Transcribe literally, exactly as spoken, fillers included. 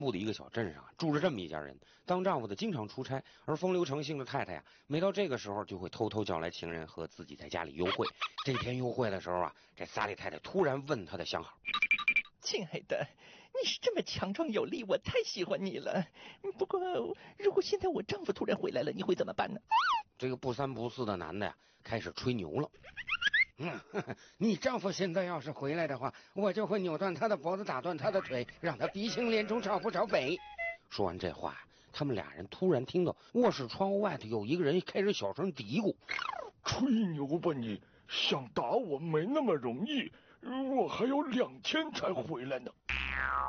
部的一个小镇上住着这么一家人，当丈夫的经常出差，而风流成性的太太呀，每到这个时候就会偷偷叫来情人和自己在家里幽会。这天幽会的时候啊，这萨莉太太突然问她的相好：“ 亲爱的，你是这么强壮有力，我太喜欢你了。不过，如果现在我丈夫突然回来了，你会怎么办呢？” 这个不三不四的男的呀，开始吹牛了。嗯，呵呵，你丈夫现在要是回来的话，我就会扭断他的脖子，打断他的腿，让他鼻青脸肿，找不着北。说完这话，他们俩人突然听到卧室窗户外头有一个人开始小声嘀咕：“ 吹牛吧你，想打我没那么容易，我还有两天才回来呢。”